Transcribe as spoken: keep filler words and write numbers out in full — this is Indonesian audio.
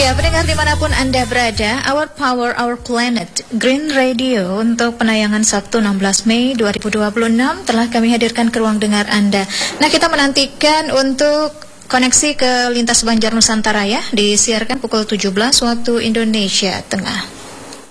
Ya, pendengar dimanapun Anda berada, Our Power, Our Planet, Green Radio untuk penayangan Sabtu enam belas Mei dua ribu dua puluh enam telah kami hadirkan ke ruang dengar Anda. Nah, kita menantikan untuk koneksi ke lintas Banjar Nusantara ya, disiarkan pukul tujuh belas waktu Indonesia Tengah.